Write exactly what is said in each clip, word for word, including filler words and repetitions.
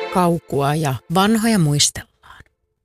Kaukua ja vanhoja muistellaan.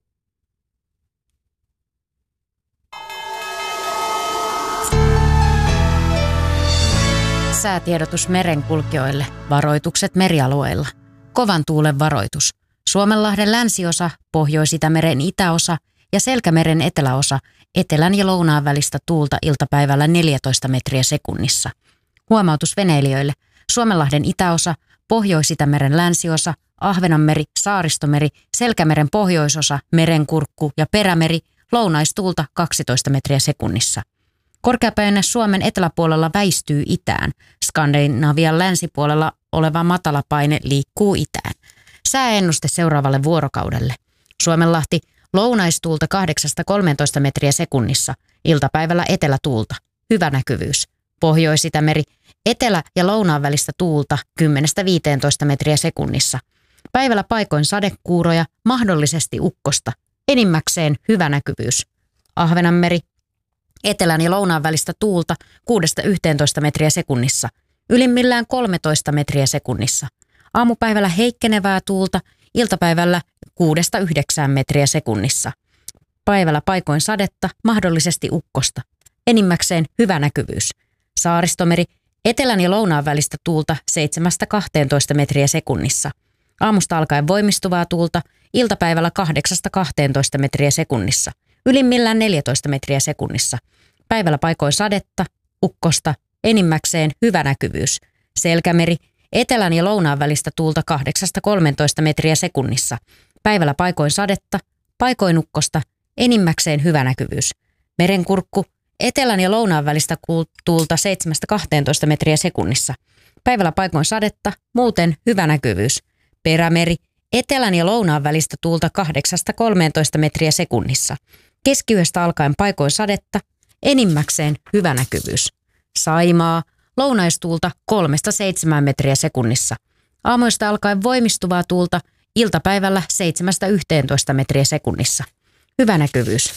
Säätiedotus merenkulkijoille. Varoitukset merialueilla. Kovan tuulen varoitus. Suomenlahden länsiosa, Pohjois-Itämeren itäosa ja Selkämeren eteläosa, etelän ja lounaan välistä tuulta iltapäivällä neljätoista metriä sekunnissa. Huomautus veneilijöille. Suomenlahden itäosa, Pohjois-Itämeren länsiosa, Ahvenanmeri, Saaristomeri, Selkämeren pohjoisosa, Merenkurkku ja Perämeri, lounaistuulta kaksitoista metriä sekunnissa. Korkeapaine Suomen eteläpuolella väistyy itään. Skandinavian länsipuolella oleva matalapaine liikkuu itään. Sääennuste seuraavalle vuorokaudelle. Suomenlahti, lounaistuulta kahdeksasta kolmeentoista metriä sekunnissa, iltapäivällä etelätuulta. Hyvä näkyvyys. Pohjois-Itämeri, etelä- ja lounaan välistä tuulta kymmenestä viiteentoista metriä sekunnissa. Päivällä paikoin sadekuuroja, mahdollisesti ukkosta. Enimmäkseen hyvä näkyvyys. Ahvenanmeri, etelän ja lounaan välistä tuulta kuudesta yhteentoista metriä sekunnissa. Ylimmillään kolmetoista metriä sekunnissa. Aamupäivällä heikkenevää tuulta, iltapäivällä kuudesta yhdeksään metriä sekunnissa. Päivällä paikoin sadetta, mahdollisesti ukkosta. Enimmäkseen hyvä näkyvyys. Saaristomeri, etelän ja lounaan välistä tuulta seitsemästä kahteentoista metriä sekunnissa. Aamusta alkaen voimistuvaa tuulta, iltapäivällä kahdeksasta kahteentoista metriä sekunnissa. Ylimmillään neljätoista metriä sekunnissa. Päivällä paikoin sadetta, ukkosta, enimmäkseen hyvä näkyvyys. Selkämeri, etelän ja lounaan välistä tuulta kahdeksasta kolmeentoista metriä sekunnissa. Päivällä paikoin sadetta, paikoin ukkosta, enimmäkseen hyvä näkyvyys. Merenkurkku, etelän ja lounaan välistä tuulta seitsemästä kahteentoista metriä sekunnissa. Päivällä paikoin sadetta, muuten hyvä näkyvyys. Perämeri, etelän ja lounaan välistä tuulta kahdeksasta kolmeentoista metriä sekunnissa. Keskiyöstä alkaen paikoin sadetta, enimmäkseen hyvä näkyvyys. Saimaa, lounaistuulta kolmesta seitsemään metriä sekunnissa. Aamuista alkaen voimistuvaa tuulta, iltapäivällä seitsemästä yhteentoista metriä sekunnissa. Hyvä näkyvyys.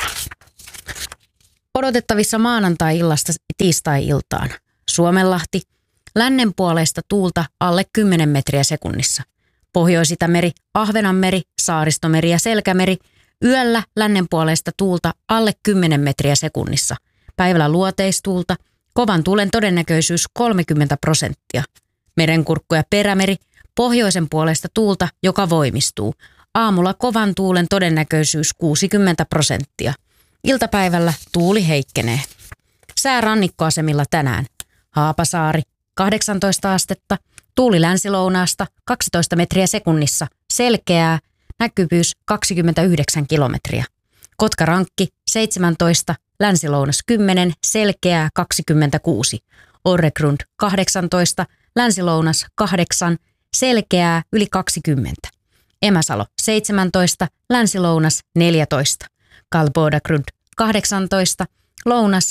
Odotettavissa maanantai-illasta tiistai-iltaan. Suomenlahti, lännenpuoleista tuulta alle kymmenen metriä sekunnissa. Pohjois-Itämeri, Ahvenanmeri, Saaristomeri ja Selkämeri, yöllä lännenpuoleista tuulta alle kymmenen metriä sekunnissa. Päivällä luoteistuulta, kovan tuulen todennäköisyys kolmekymmentä prosenttia. Merenkurkku ja Perämeri, pohjoisen puolesta tuulta, joka voimistuu. Aamulla kovan tuulen todennäköisyys kuusikymmentä prosenttia. Iltapäivällä tuuli heikkenee. Sää rannikkoasemilla tänään. Haapasaari, kahdeksantoista astetta, tuuli länsilounaasta, kaksitoista metriä sekunnissa, selkeää, näkyvyys kaksikymmentäyhdeksän kilometriä. Kotkarankki, seitsemäntoista, länsilounas kymmenen, selkeää kaksikymmentäkuusi. Orregrund, kahdeksantoista, länsilounas kahdeksan, selkeää yli kaksikymmentä. Emäsalo, seitsemäntoista, länsilounas neljätoista. Kalbodagrund, kahdeksantoista, lounas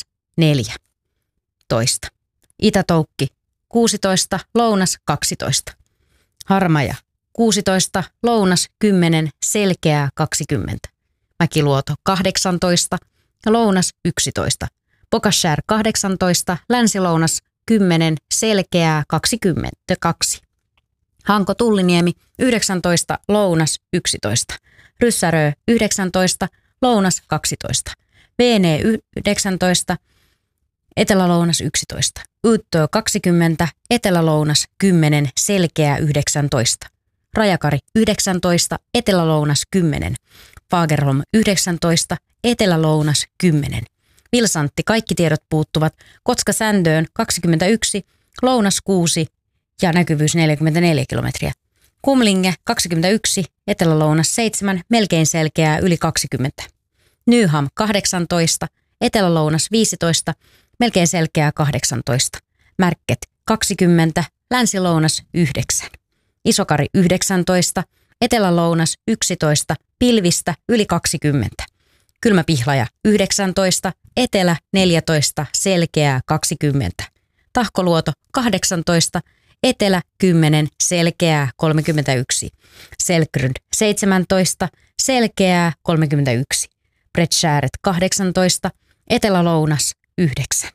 neljätoista. Itätoukki, kuusitoista, lounas kaksitoista. Harmaja, kuusitoista, lounas kymmenen, selkeää kaksikymmentä. Mäkiluoto, kahdeksantoista, lounas yksitoista. Pokashär, kahdeksantoista, länsilounas kymmenen, selkeää kaksikymmentäkaksi. Hanko Tulliniemi, yhdeksäntoista, lounas yksitoista. Ryssärö, yhdeksäntoista, lounas kaksitoista. Veene, yhdeksäntoista, etelälounas yksitoista. Uutto kaksikymmentä, etelälounas kymmenen, selkeää yhdeksäntoista. Rajakari yhdeksäntoista, etelälounas kymmenen. Fagerholm yhdeksäntoista, etelälounas kymmenen. Vilsantti, kaikki tiedot puuttuvat. Kotska Sändöön kaksikymmentäyksi, lounas kuusi ja näkyvyys neljäkymmentäneljä kilometriä. Kumlinge kaksikymmentäyksi, etelälounas seitsemän, melkein selkeää yli kaksikymmentä. Nyham kahdeksantoista, etelälounas viisitoista, melkein selkeää kahdeksantoista. Märket kaksikymmentä, länsilounas yhdeksän. Isokari yhdeksäntoista, etelälounas yksitoista, pilvistä yli kaksikymmentä. Kylmäpihlaja yhdeksäntoista, etelä neljätoista, selkeää kaksikymmentä. Tahkoluoto kahdeksantoista, etelä kymmenen, selkeää kolmekymmentäyksi. Selkrund seitsemäntoista, selkeää kolmekymmentäyksi. Bredskääret kahdeksantoista, etelälounas yhdeksän.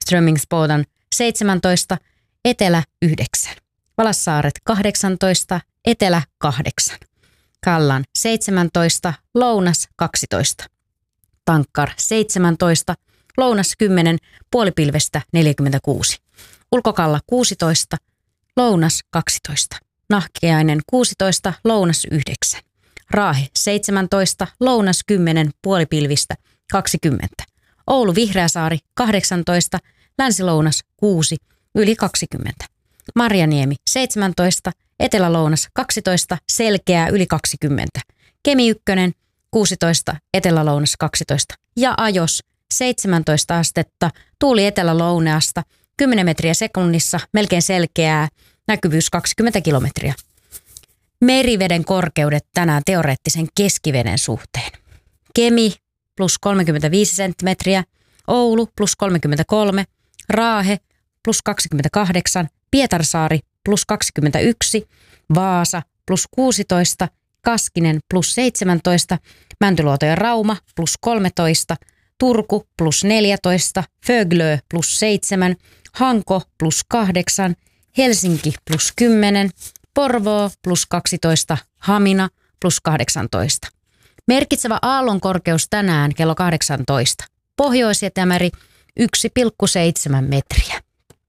Strömingsbodan seitsemäntoista, etelä yhdeksän. Valassaaret kahdeksantoista, etelä kahdeksan. Kallan seitsemäntoista, lounas kaksitoista. Tankkar seitsemäntoista, lounas kymmenen, puolipilvestä neljäkymmentäkuusi. Ulkokalla kuusitoista, lounas kaksitoista. Nahkeainen kuusitoista, lounas yhdeksän. Raahe seitsemäntoista, lounas kymmenen, puolipilvistä kaksikymmentä. Oulu Vihreäsaari kahdeksantoista, länsilounas kuusi, yli kaksikymmentä. Marjaniemi seitsemäntoista, etelälounas kaksitoista, selkeää yli kaksikymmentä. Kemi ykkönen kuusitoista, etelälounas kaksitoista. Ja Ajos seitsemäntoista astetta, tuuli etelälouneasta kymmenen metriä sekunnissa, melkein selkeää, näkyvyys kaksikymmentä kilometriä. Meriveden korkeudet tänään teoreettisen keskiveden suhteen. Kemi plus kolmekymmentäviisi senttimetriä, Oulu plus kolmekymmentäkolme, Raahe plus kaksikymmentäkahdeksan, Pietarsaari plus kaksikymmentäyksi, Vaasa plus kuusitoista, Kaskinen plus seitsemäntoista, Mäntyluoto ja Rauma plus kolmetoista, Turku plus neljätoista, Föglö plus seitsemän, Hanko plus kahdeksan, Helsinki plus kymmenen, Porvoo plus kaksitoista, Hamina plus kahdeksantoista. Merkitsevä aallon korkeus tänään kello kahdeksantoista. Pohjois-Itämeri yksi pilkku seitsemän metriä.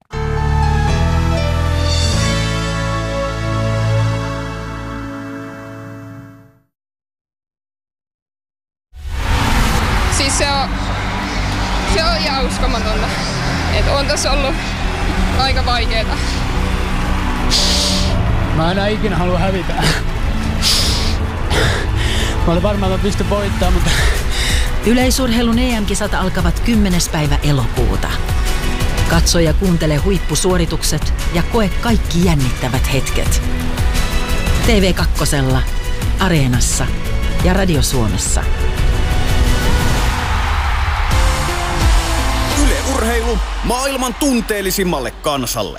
Siis se on, se on ihan uskomatonta. Että on tässä ollut aika vaikeeta. Mä enää ikinä halua hävitä. Mä olin varmaan, että mä pystyn voittamaan, mutta... Yleisurheilun E M-kisat alkavat kymmenes päivä elokuuta. Katso ja kuuntele huippusuoritukset ja koe kaikki jännittävät hetket. T V kaksi, Areenassa ja Radio Suomessa. Yle Urheilu maailman tunteellisimmalle kansalle.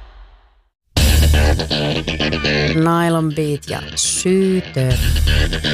Nylon Beat ja Shooter.